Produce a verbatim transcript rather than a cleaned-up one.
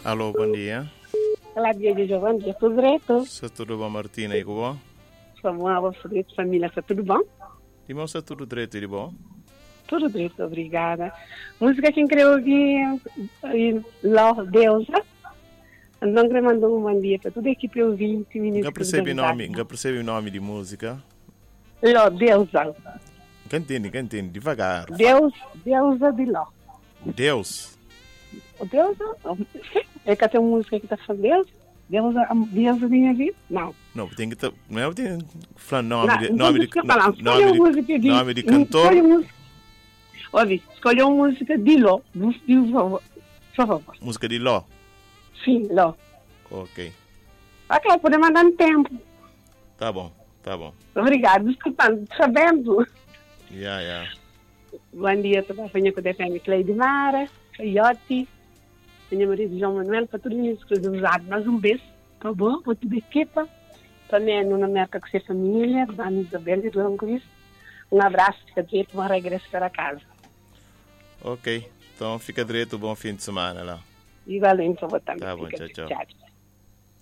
Alô, bom dia. Olá, dia de Giovanni, dia tudo direito? Está tudo bom, Martina, e bom? Está bom, a vossa família, está tudo bom? Irmão, está tudo direito, e bom? Tudo direito, obrigada. Música que eu queria ouvir, Ló, Deusa. Então, eu mando um bom dia para toda a equipe ouvinte. Não percebe o nome, não percebe o nome de música? Ló, Deusa. Quem entende, quem entende, devagar. Deus, Deusa de Ló. Deus? O Deusa? É que tem uma música que está falando Deus? Deusa, a Deusa minha vida? Não. Não, tem que ter, não é tem falar nome não, de então nome de falar, nome de, música de, nome de cantor. Escolhe música. Olha, escolheu uma música de Ló. Por favor. Música de Ló? Sim, Ló. Ok. Ok, podemos mandar no tempo. Tá bom, tá bom. Obrigado, desculpando, sabendo. Yeah, yeah. Bom dia, toda a família que eu tenho, Cleide Mara, Coyote, minha marido João Manuel, para todos os que estão usados. Mas um beijo, tá bom? Para toda a equipa. Também no América com a sua família, da Ana Isabel e do Amo Cristo. Um abraço, fica direito, bom regresso para casa. Ok, então fica direito, bom fim de semana lá. Igualmente, eu vou também. Tá bom, tchau, tchau. tchau.